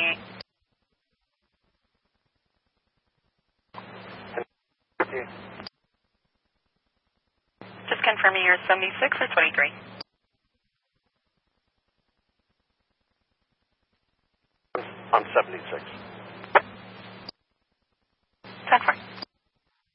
28. Just confirming you're 76 or 23. I'm 76.